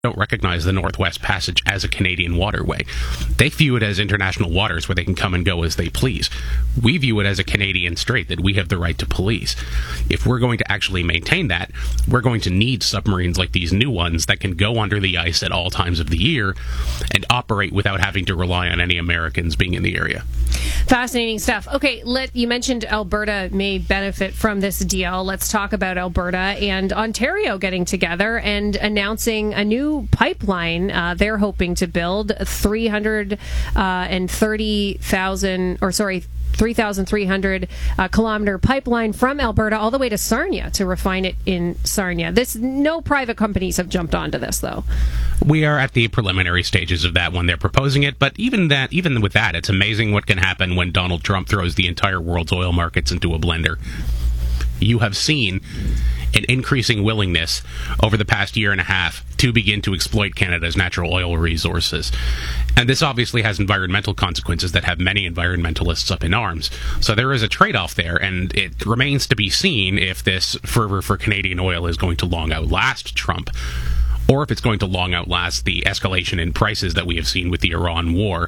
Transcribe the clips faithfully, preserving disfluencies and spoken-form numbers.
don't recognize the Northwest Passage as a Canadian waterway. They view it as international waters where they can come and go as they please. We view it as a Canadian strait that we have the right to police. If we're going to actually maintain that, we're going to need submarines like these new ones that can go under the ice at all times of the year and operate without having to rely on any Americans being in the area. Fascinating stuff. Okay, let, you mentioned Alberta may benefit from this deal. Let's talk about Alberta and Ontario getting together and announcing a new pipeline. Uh, they're hoping to build three hundred thirty thousand, or sorry, three thousand three hundred uh, kilometer pipeline from Alberta all the way to Sarnia to refine it in Sarnia. This, no private companies have jumped onto this, though. We are at the preliminary stages of that when they're proposing it, but even that, even with that, it's amazing what can happen when Donald Trump throws the entire world's oil markets into a blender. You have seen an increasing willingness over the past year and a half to begin to exploit Canada's natural oil resources. And this obviously has environmental consequences that have many environmentalists up in arms. So there is a trade-off there, and it remains to be seen if this fervor for Canadian oil is going to long outlast Trump, or if it's going to long outlast the escalation in prices that we have seen with the Iran war.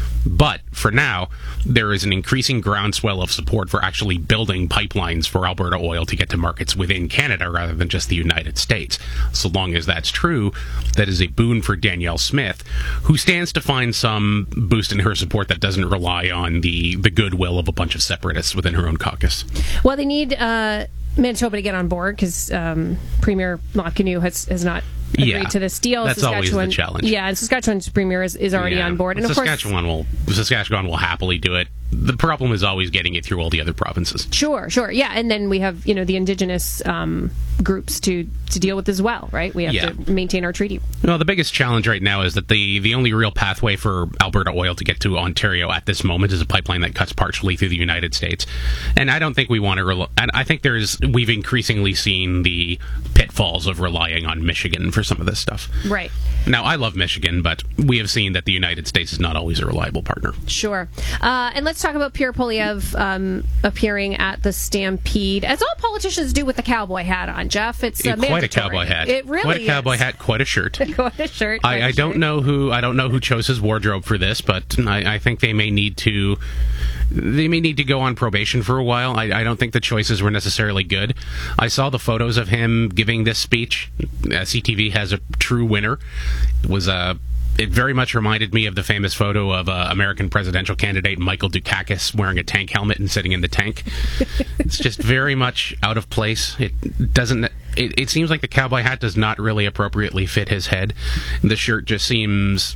But for now, there is an increasing groundswell of support for actually building pipelines for Alberta oil to get to markets within Canada rather than just the United States. So long as that's true, that is a boon for Danielle Smith, who stands to find some boost in her support that doesn't rely on the, the goodwill of a bunch of separatists within her own caucus. Well, they need uh, Manitoba to get on board because um, Premier Montcanoux has, has not agreed yeah, to this deal. That's always the challenge. Yeah, and Saskatchewan's premier is, is already yeah. on board. And Saskatchewan of course, will Saskatchewan will happily do it. The problem is always getting it through all the other provinces. Sure, sure. Yeah, and then we have, you know, the Indigenous um, groups to, to deal with as well, right? We have yeah. to maintain our treaty. Well, the biggest challenge right now is that the, the only real pathway for Alberta oil to get to Ontario at this moment is a pipeline that cuts partially through the United States. And I don't think we want to... Rel- and I think there's... We've increasingly seen the pitfalls of relying on Michigan for some of this stuff. Right. Now, I love Michigan, but we have seen that the United States is not always a reliable partner. Sure. Uh, and let's talk about Pierre Poilievre um, appearing at the Stampede, as all politicians do with the cowboy hat on, Jeff. It's uh, quite mandatory. a cowboy hat. It really Quite a cowboy is. hat, quite a shirt. Quite a shirt. I, quite a I don't shirt. know who I don't know who chose his wardrobe for this, but I, I think they may need to they may need to go on probation for a while. I, I don't think the choices were necessarily good. I saw the photos of him giving this speech. Uh, C T V has a true winner. It was a It very much reminded me of the famous photo of uh, American presidential candidate Michael Dukakis wearing a tank helmet and sitting in the tank. It's just very much out of place. It doesn't. It, it seems like the cowboy hat does not really appropriately fit his head. The shirt just seems...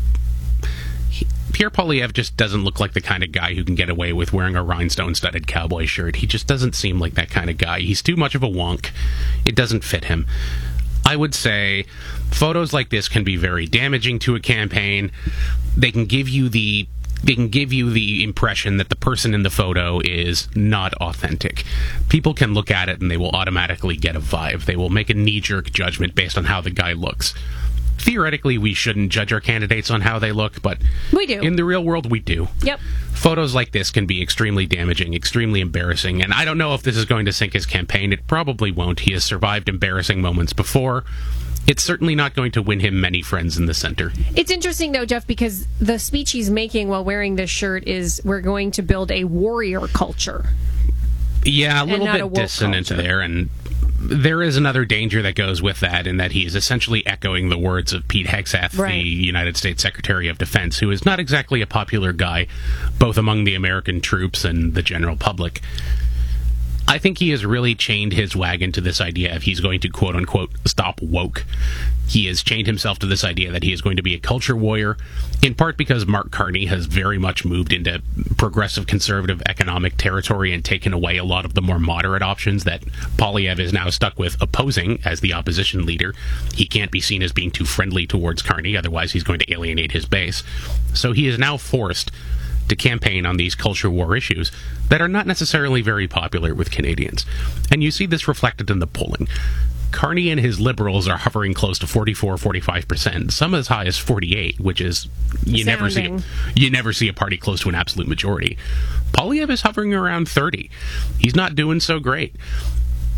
He, Pierre Poilievre just doesn't look like the kind of guy who can get away with wearing a rhinestone-studded cowboy shirt. He just doesn't seem like that kind of guy. He's too much of a wonk. It doesn't fit him. I would say photos like this can be very damaging to a campaign. They can give you the they can give you the impression that the person in the photo is not authentic. People can look at it and they will automatically get a vibe. They will make a knee-jerk judgment based on how the guy looks. Theoretically, we shouldn't judge our candidates on how they look, but we do. In the real world, we do. Yep. Photos like this can be extremely damaging, extremely embarrassing, and I don't know if this is going to sink his campaign. It probably won't. He has survived embarrassing moments before. It's certainly not going to win him many friends in the center. It's interesting, though, Jeff, because the speech he's making while wearing this shirt is, we're going to build a warrior culture. Yeah, a little bit a dissonant culture. there, and there is another danger that goes with that, in that he is essentially echoing the words of Pete Hegseth, right. the United States Secretary of Defense, who is not exactly a popular guy, both among the American troops and the general public. I think he has really chained his wagon to this idea of he's going to, quote-unquote, stop woke. He has chained himself to this idea that he is going to be a culture warrior, in part because Mark Carney has very much moved into progressive conservative economic territory and taken away a lot of the more moderate options that Poilievre is now stuck with opposing as the opposition leader. He can't be seen as being too friendly towards Carney, otherwise he's going to alienate his base. So he is now forced to campaign on these culture war issues that are not necessarily very popular with Canadians. And you see this reflected in the polling. Carney and his Liberals are hovering close to forty-four, forty-five percent, some as high as forty-eight, which is you never see a, you never see a party close to an absolute majority. Poilievre is hovering around thirty. He's not doing so great.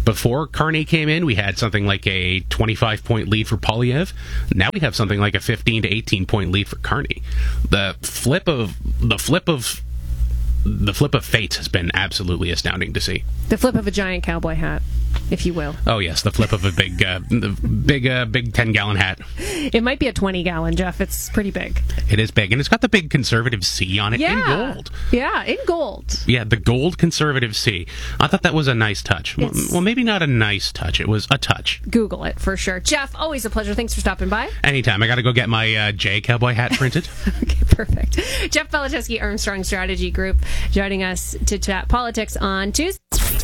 Before Carney came in, we had something like a twenty-five point lead for Polyev. Now we have something like a fifteen to eighteen point lead for Carney. The flip of the flip of the flip of fate has been absolutely astounding to see. The flip of a giant cowboy hat, if you will. Oh yes, the flip of a big, uh, big, uh, big ten gallon hat. It might be a twenty gallon, Jeff. It's pretty big. It is big, and it's got the big conservative C on it yeah. in gold. Yeah, in gold. Yeah, the gold conservative C. I thought that was a nice touch. Well, well, maybe not a nice touch. It was a touch. Google it for sure. Jeff, always a pleasure. Thanks for stopping by. Anytime. I got to go get my uh, J cowboy hat printed. Okay, perfect. Jeff Belichewski, Armstrong Strategy Group, joining us to chat politics on Tuesday.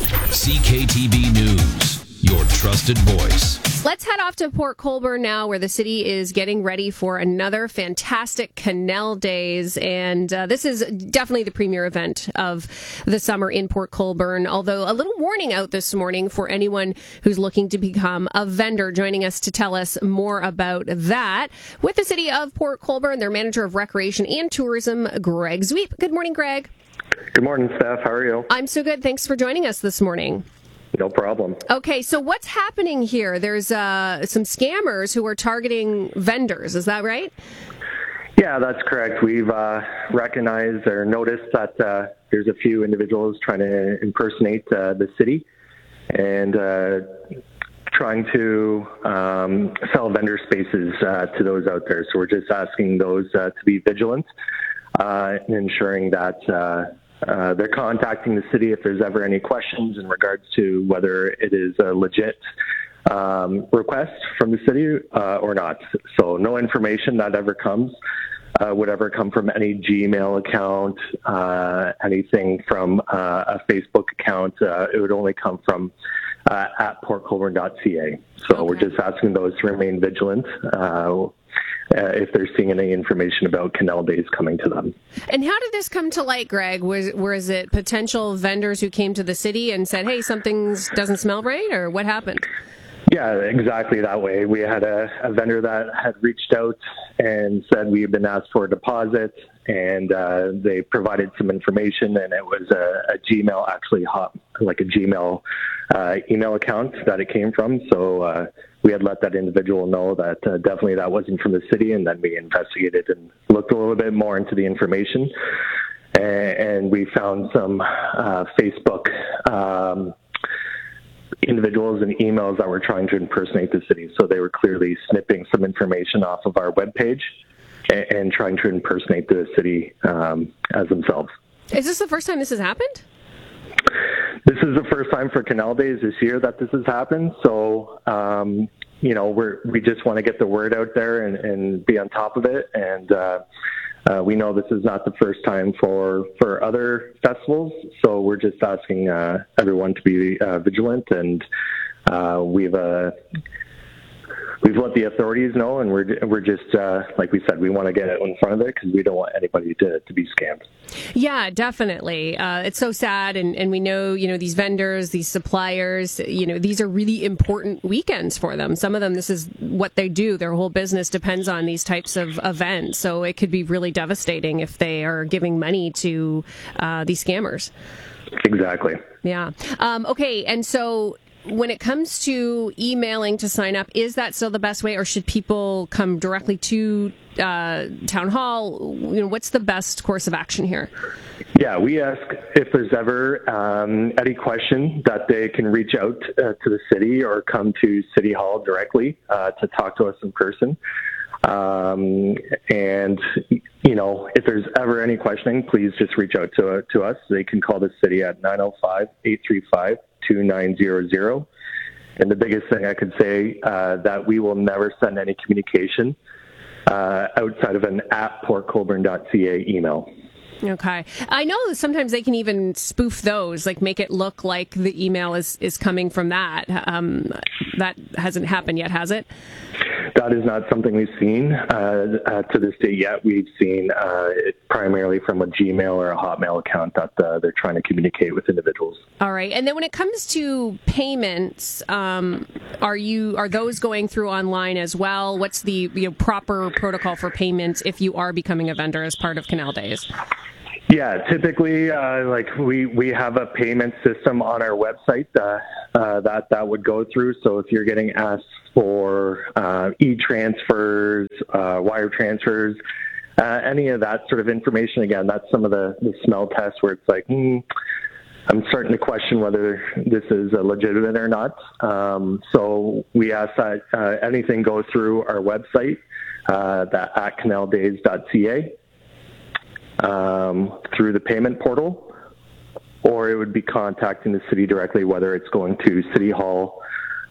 C K T B News, your trusted voice. Let's head off to Port Colborne now, where the city is getting ready for another fantastic Canal Days. And uh, this is definitely the premier event of the summer in Port Colborne, although a little warning out this morning for anyone who's looking to become a vendor. Joining us to tell us more about that with the city of Port Colborne, their manager of recreation and tourism, Greg Zwiep. Good morning, Greg. Good morning, Steph. How are you? I'm so good. Thanks for joining us this morning. No problem. Okay, so what's happening here? There's uh, some scammers who are targeting vendors. Is that right? Yeah, that's correct. We've uh, recognized or noticed that uh, there's a few individuals trying to impersonate uh, the city and uh, trying to um, sell vendor spaces uh, to those out there. So we're just asking those uh, to be vigilant uh, and ensuring that uh, uh, they're contacting the city if there's ever any questions in regards to whether it is a legit um, request from the city uh, or not. So no information that ever comes uh, would ever come from any Gmail account, uh, anything from uh, a Facebook account. Uh, it would only come from uh, at port colborne dot c a. So okay. We're just asking those to remain vigilant uh, Uh, if they're seeing any information about Canal Days coming to them. And how did this come to light, Greg? Was was it potential vendors who came to the city and said, hey, something doesn't smell right, or what happened? Yeah, exactly that way. We had a, a vendor that had reached out and said we had been asked for a deposit, and uh, they provided some information, and it was a, a Gmail, actually hot, like a Gmail uh, email account that it came from. So uh, we had let that individual know that uh, definitely that wasn't from the city, and then we investigated and looked a little bit more into the information, and, and we found some uh, Facebook um individuals and emails that were trying to impersonate the city. So they were clearly snipping some information off of our webpage and, and trying to impersonate the city um, as themselves. Is this the first time this has happened? This is the first time for Canal Days this year that this has happened. So, um, you know, we're, we just want to get the word out there and, and be on top of it. And uh, uh, we know this is not the first time for, for other festivals. So we're just asking uh, everyone to be uh, vigilant. And uh, we've uh, we've let the authorities know, and we're we're just uh, like we said, we want to get in front of it because we don't want anybody to, to be scammed. Yeah, definitely. Uh, it's so sad, and, and we know, you know, these vendors, these suppliers, you know, these are really important weekends for them. Some of them, this is what they do. Their whole business depends on these types of events, so it could be really devastating if they are giving money to uh, these scammers. Exactly. Yeah. Um, okay, and so when it comes to emailing to sign up, is that still the best way, or should people come directly to uh, town hall? You know, what's the best course of action here? Yeah, we ask if there's ever um, any question that they can reach out uh, to the city or come to City Hall directly uh, to talk to us in person. Um, and, you know, if there's ever any questioning, please just reach out to, uh, to us. They can call the city at nine oh five, eight three five, two nine zero zero. And the biggest thing I could say, uh, that we will never send any communication uh, outside of an at port colborne dot c a email. Okay. I know sometimes they can even spoof those, like make it look like the email is, is coming from that. Um, that hasn't happened yet, has it? That is not something we've seen uh, uh, to this day yet. We've seen uh, it primarily from a Gmail or a Hotmail account that uh, they're trying to communicate with individuals. All right. And then when it comes to payments, um, are you are those going through online as well? What's the you know, proper protocol for payments if you are becoming a vendor as part of Canal Days? Yeah, typically, uh, like we, we have a payment system on our website uh, uh, that that would go through. So if you're getting asked for uh, e-transfers, uh, wire transfers, uh, any of that sort of information, again, that's some of the, the smell tests where it's like, hmm, I'm starting to question whether this is uh, legitimate or not. Um, so we ask that uh, anything go through our website, uh, that at canal days dot c a. Um, through the payment portal, or it would be contacting the city directly, whether it's going to City Hall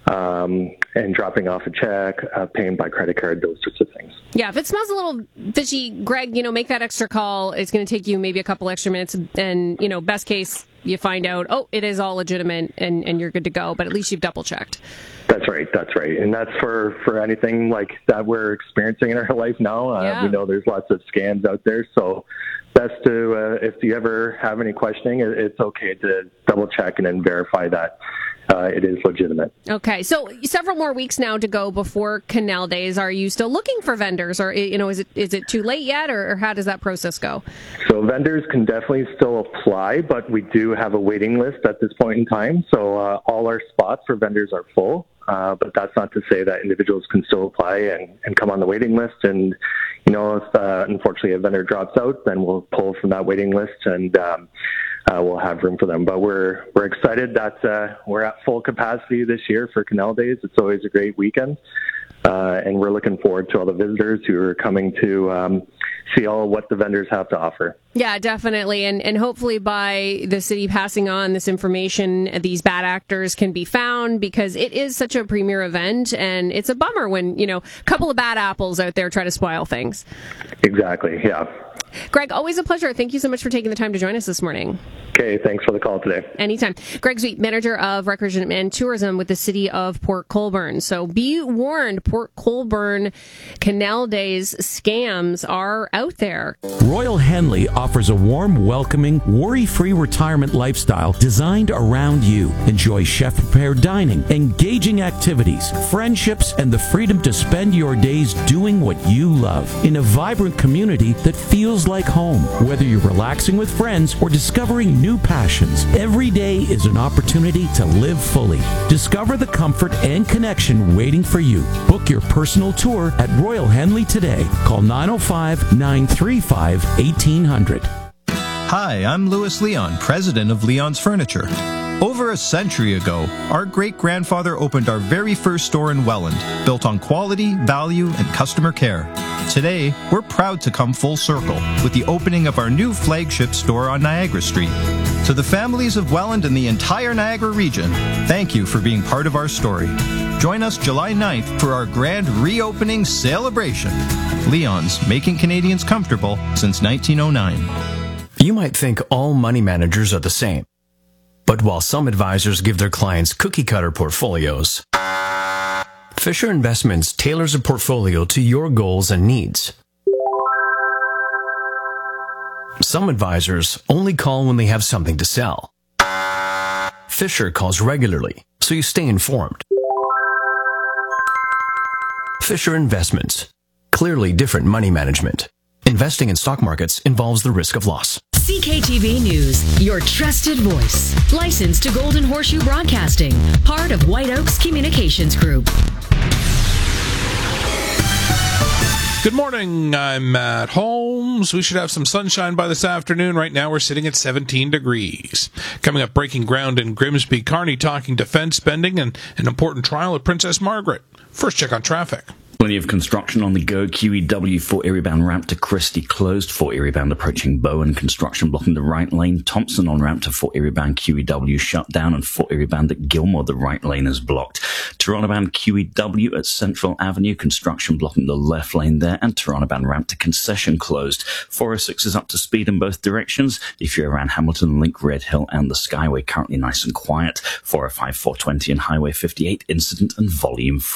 um, and dropping off a check, uh, paying by credit card, those sorts of things. Yeah, if it smells a little fishy, Greg, you know, make that extra call. It's going to take you maybe a couple extra minutes, and, you know, best case, you find out, oh, it is all legitimate, and, and you're good to go, but at least you've double-checked. That's right, that's right. And that's for, for anything like that we're experiencing in our life now. Uh, yeah. We know there's lots of scams out there, so best to, uh, if you ever have any questioning, it's okay to double-check and then verify that uh, it is legitimate. Okay, so several more weeks now to go before Canal Days. Are you still looking for vendors, or, you know, is it is it too late yet, or, or how does that process go? So vendors can definitely still apply, but we do have a waiting list at this point in time. So uh, all our spots for vendors are full, uh, but that's not to say that individuals can still apply and, and come on the waiting list. And, you know, if uh, unfortunately a vendor drops out, then we'll pull from that waiting list and um, uh, we'll have room for them. But we're we're excited that uh, we're at full capacity this year for Canal Days. It's always a great weekend. Uh, and we're looking forward to all the visitors who are coming to um, see all what the vendors have to offer. Yeah, definitely. And and hopefully by the city passing on this information, these bad actors can be found, because it is such a premier event, and it's a bummer when, you know, a couple of bad apples out there try to spoil things. Exactly, yeah. Greg, always a pleasure. Thank you so much for taking the time to join us this morning. Okay, thanks for the call today. Anytime. Greg Sweet, Manager of Recreation and Tourism with the City of Port Colborne. So be warned, Port Colborne Canal Days scams are out there. Royal Henley offers a warm, welcoming, worry-free retirement lifestyle designed around you. Enjoy chef-prepared dining, engaging activities, friendships, and the freedom to spend your days doing what you love in a vibrant community that feels like home. Whether you're relaxing with friends or discovering new passions, every day is an opportunity to live fully. Discover the comfort and connection waiting for you. Book your personal tour at Royal Henley today. Call nine oh five, nine three five, eighteen hundred. Hi, I'm Louis Leon, president of Leon's Furniture. Over a century ago, our great-grandfather opened our very first store in Welland, built on quality, value, and customer care. Today, we're proud to come full circle with the opening of our new flagship store on Niagara Street. To the families of Welland and the entire Niagara region, thank you for being part of our story. Join us July ninth for our grand reopening celebration. Leon's, making Canadians comfortable since nineteen oh nine. You might think all money managers are the same. But while some advisors give their clients cookie-cutter portfolios, Fisher Investments tailors a portfolio to your goals and needs. Some advisors only call when they have something to sell. Fisher calls regularly, so you stay informed. Fisher Investments. Clearly different money management. Investing in stock markets involves the risk of loss. C K T V News, your trusted voice. Licensed to Golden Horseshoe Broadcasting, part of White Oaks Communications Group. Good morning, I'm Matt Holmes. We should have some sunshine by this afternoon. Right now we're sitting at seventeen degrees. Coming up, breaking ground in Grimsby. Kearney talking defense spending and an important trial at Princess Margaret. First check on traffic. Plenty of construction on the go. Q E W Fort Erie bound ramp to Christie closed. Fort Erie bound approaching Bowen. Construction blocking the right lane. Thompson on ramp to Fort Erie bound Q E W shut down. And Fort Erie bound at Gilmore, the right lane is blocked. Toronto bound Q E W at Central Avenue. Construction blocking the left lane there. And Toronto bound ramp to Concession closed. four oh six is up to speed in both directions. If you're around Hamilton, Link, Red Hill and the Skyway, currently nice and quiet. four oh five, four twenty and Highway fifty-eight, incident and volume free.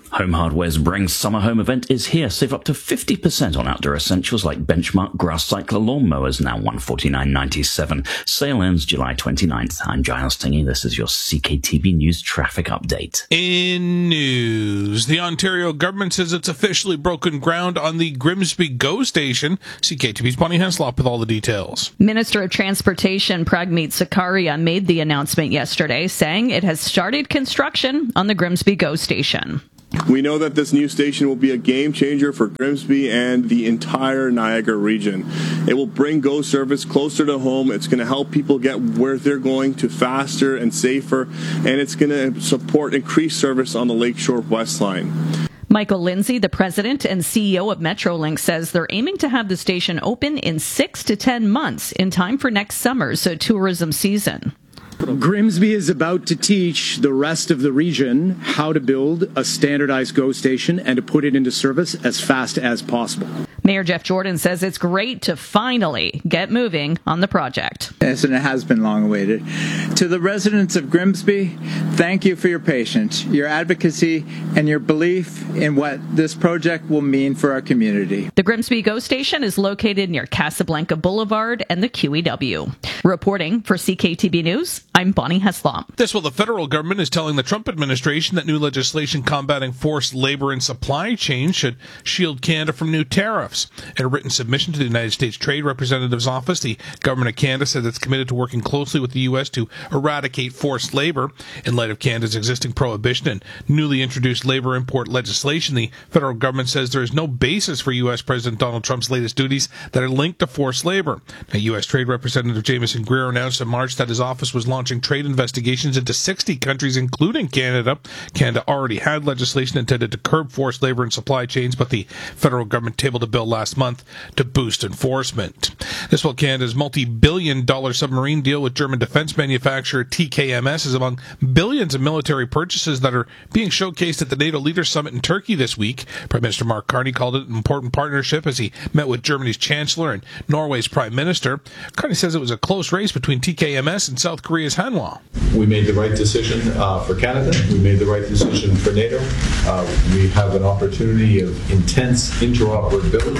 Home Hardware's Spring Summer Home event is here. Save up to fifty percent on outdoor essentials like Benchmark Grass Cycler lawnmowers, now one hundred forty-nine ninety-seven. Sale ends July twenty-ninth. I'm Giles Tingy. This is your C K T B News traffic update. In news, the Ontario government says it's officially broken ground on the Grimsby GO station. C K T B's Bonnie Heslop with all the details. Minister of Transportation Pragmeet Sakaria made the announcement yesterday, saying it has started construction on the Grimsby GO station. We know that this new station will be a game changer for Grimsby and the entire Niagara region. It will bring GO service closer to home. It's going to help people get where they're going to faster and safer, and it's going to support increased service on the Lakeshore West Line. Michael Lindsay, the president and C E O of Metrolink, says they're aiming to have the station open in six to ten months in time for next summer's tourism season. Grimsby is about to teach the rest of the region how to build a standardized GO station and to put it into service as fast as possible. Mayor Jeff Jordan says it's great to finally get moving on the project. Yes, and it has been long awaited. To the residents of Grimsby, thank you for your patience, your advocacy, and your belief in what this project will mean for our community. The Grimsby GO station is located near Casablanca Boulevard and the Q E W. Reporting for C K T B News, I'm Bonnie Heslop. This while the federal government is telling the Trump administration that new legislation combating forced labor and supply chain should shield Canada from new tariffs. In a written submission to the United States Trade Representative's office, the government of Canada says it's committed to working closely with the U S to eradicate forced labor. In light of Canada's existing prohibition and newly introduced labor import legislation, the federal government says there is no basis for U S President Donald Trump's latest duties that are linked to forced labor. Now, U S Trade Representative Jameson Greer announced in March that his office was launching trade investigations into sixty countries, including Canada. Canada already had legislation intended to curb forced labor and supply chains, but the federal government tabled a bill last month to boost enforcement. This while Canada's multi-billion dollar submarine deal with German defense manufacturer T K M S is among billions of military purchases that are being showcased at the NATO Leaders Summit in Turkey this week. Prime Minister Mark Carney called it an important partnership as he met with Germany's Chancellor and Norway's Prime Minister. Carney says it was a close race between T K M S and South Korea's Hanwha. We made the right decision uh, for Canada. We made the right decision for NATO. Uh, we have an opportunity of intense interoperability.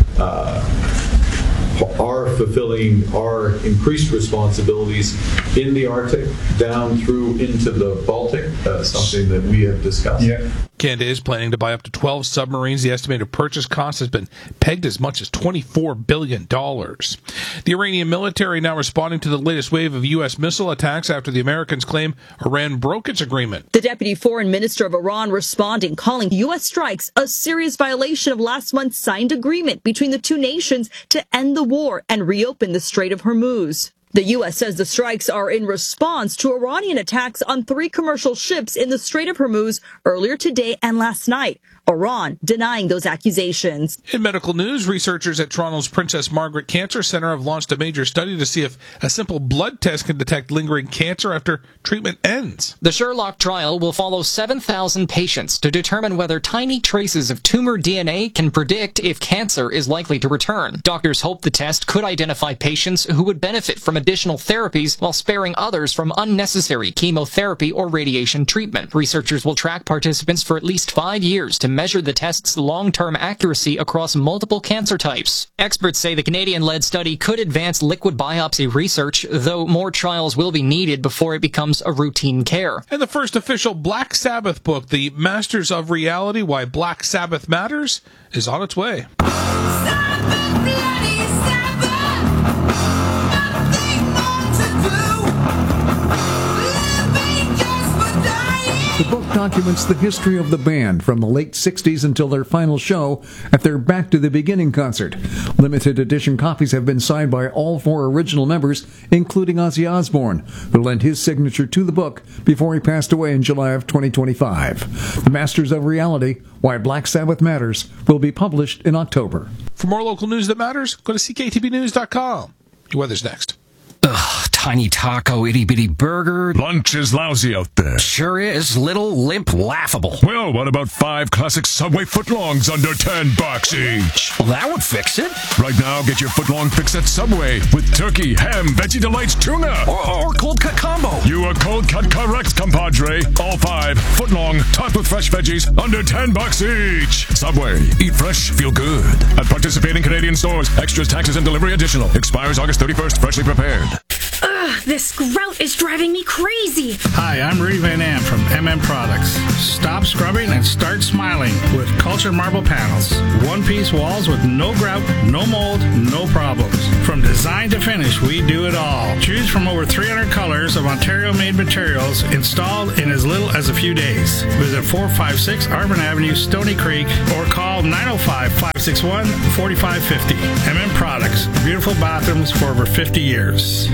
Uh, are fulfilling our increased responsibilities in the Arctic down through into the Baltic, uh, something that we have discussed. Yeah. Canada is planning to buy up to twelve submarines. The estimated purchase cost has been pegged as much as twenty-four billion dollars. The Iranian military now responding to the latest wave of U S missile attacks after the Americans claim Iran broke its agreement. The deputy foreign minister of Iran responding, calling U S strikes a serious violation of last month's signed agreement between the two nations to end the war and reopen the Strait of Hormuz. The U S says the strikes are in response to Iranian attacks on three commercial ships in the Strait of Hormuz earlier today and last night. Iran denying those accusations. In medical news, researchers at Toronto's Princess Margaret Cancer Centre have launched a major study to see if a simple blood test can detect lingering cancer after treatment ends. The Sherlock trial will follow seven thousand patients to determine whether tiny traces of tumor D N A can predict if cancer is likely to return. Doctors hope the test could identify patients who would benefit from additional therapies while sparing others from unnecessary chemotherapy or radiation treatment. Researchers will track participants for at least five years to measure the test's long-term accuracy across multiple cancer types. Experts say the Canadian-led study could advance liquid biopsy research, though more trials will be needed before it becomes a routine care. And the first official Black Sabbath book, The Masters of Reality, Why Black Sabbath Matters, is on its way. The book documents the history of the band from the late sixties until their final show at their Back to the Beginning concert. Limited edition copies have been signed by all four original members, including Ozzy Osbourne, who lent his signature to the book before he passed away in July of twenty twenty-five. The Masters of Reality, Why Black Sabbath Matters, will be published in October. For more local news that matters, go to C K T B news dot com. Your weather's next. Ugh, tiny taco, itty-bitty burger. Lunch is lousy out there. Sure is. Little, limp, laughable. Well, what about five classic Subway footlongs under ten bucks each? Well, that would fix it. Right now, get your footlong fix at Subway with turkey, ham, Veggie Delights, tuna. Or, or cold cut combo. You are cold cut correct, compadre. All five, footlong, topped with fresh veggies, under ten bucks each. Subway, eat fresh, feel good. At participating Canadian stores, extras, taxes, and delivery additional. Expires August thirty-first, freshly prepared. Ugh, this grout is driving me crazy. Hi, I'm Rudy Van Am from M M Products. Stop scrubbing and start smiling with Culture Marble Panels. One-piece walls with no grout, no mold, no problems. From design to finish, we do it all. Choose from over three hundred colors of Ontario-made materials installed in as little as a few days. Visit four five six Arbor Avenue, Stony Creek, or call nine oh five, five six one, four five five oh. M M Products. Beautiful bathrooms for over fifty years.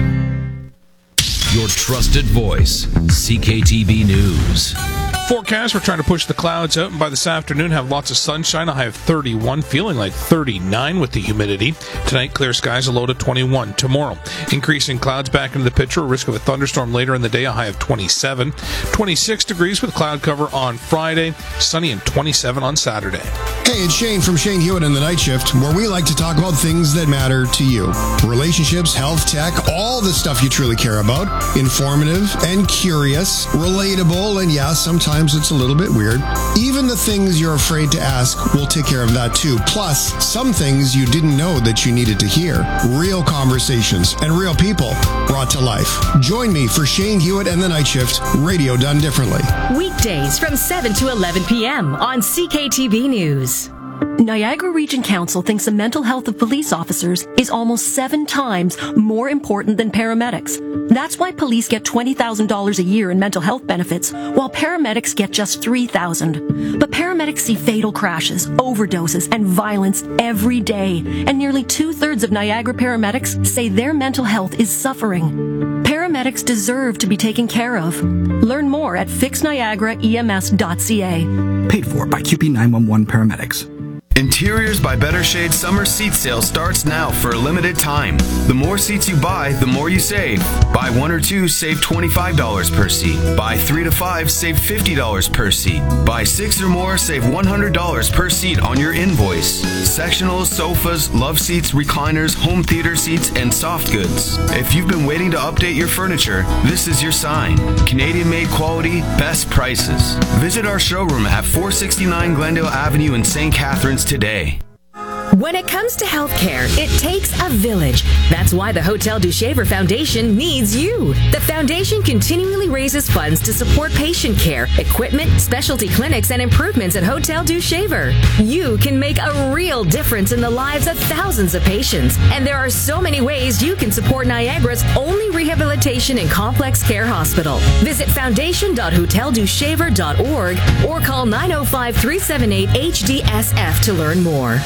Your trusted voice, C K T V News. Forecast, we're trying to push the clouds out, and by this afternoon have lots of sunshine. A high of thirty-one, feeling like thirty-nine with the humidity. Tonight, clear skies, a low to twenty-one. Tomorrow, increasing clouds back into the picture, a risk of a thunderstorm later in the day, a high of twenty-seven. twenty-six degrees with cloud cover on Friday, sunny and twenty-seven on Saturday. Hey, it's Shane from Shane Hewitt and the Night Shift, where we like to talk about things that matter to you. Relationships, health, tech, all the stuff you truly care about. Informative and curious, relatable, and yeah, sometimes it's a little bit weird. Even the things you're afraid to ask, we'll take care of that too. Plus, some things you didn't know that you needed to hear. Real conversations and real people brought to life. Join me for Shane Hewitt and the Night Shift, radio done differently. Weekdays from seven to eleven p.m. on C K T V News. Niagara Region Council thinks the mental health of police officers is almost seven times more important than paramedics. That's why police get twenty thousand dollars a year in mental health benefits, while paramedics get just three thousand dollars. But paramedics see fatal crashes, overdoses, and violence every day, and nearly two-thirds of Niagara paramedics say their mental health is suffering. Paramedics deserve to be taken care of. Learn more at fix niagara E M S dot C A. Paid for by Q P nine one one Paramedics. Interiors by Better Shade summer seat sale starts now for a limited time. The more seats you buy, the more you save. Buy one or two, save twenty-five dollars per seat. Buy three to five, save fifty dollars per seat. Buy six or more, save one hundred dollars per seat on your invoice. Sectionals, sofas, love seats, recliners, home theater seats, and soft goods. If you've been waiting to update your furniture, this is your sign. Canadian-made quality, best prices. Visit our showroom at four sixty-nine Glendale Avenue in Saint Catharines today. When it comes to healthcare, it takes a village. That's why the Hotel du Shaver Foundation needs you. The foundation continually raises funds to support patient care, equipment, specialty clinics, and improvements at Hotel du Shaver. You can make a real difference in the lives of thousands of patients, and there are so many ways you can support Niagara's only rehabilitation and complex care hospital. Visit foundation dot hotel du shaver dot org or call nine oh five, three seven eight, H D S F to learn more.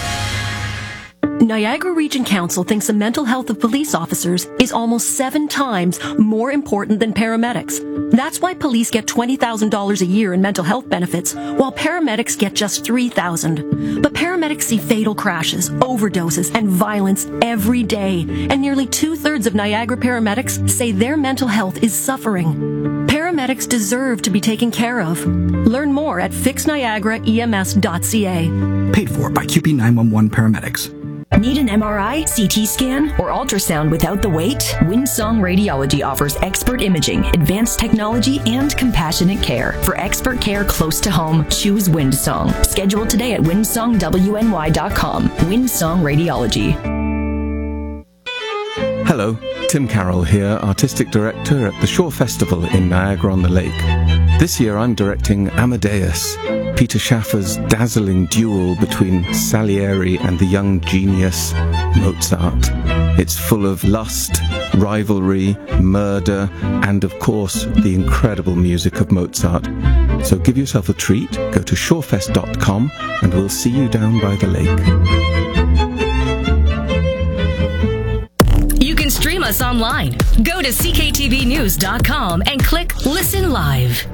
Niagara Region Council thinks the mental health of police officers is almost seven times more important than paramedics. That's why police get twenty thousand dollars a year in mental health benefits, while paramedics get just three thousand dollars. But paramedics see fatal crashes, overdoses, and violence every day, and nearly two-thirds of Niagara paramedics say their mental health is suffering. Paramedics deserve to be taken care of. Learn more at fix niagara E M S dot C A. Paid for by Q P nine one one Paramedics. Need an M R I, C T scan, or ultrasound without the wait? Windsong Radiology offers expert imaging, advanced technology, and compassionate care. For expert care close to home, choose Windsong. Schedule today at windsong w n y dot com. Windsong Radiology. Hello, Tim Carroll here, Artistic Director at the Shore Festival in Niagara-on-the-Lake. This year I'm directing Amadeus, Peter Schaffer's dazzling duel between Salieri and the young genius Mozart. It's full of lust, rivalry, murder, and of course the incredible music of Mozart. So give yourself a treat, go to shorefest dot com and we'll see you down by the lake. You can stream us online. Go to C K T V news dot com and click Listen Live.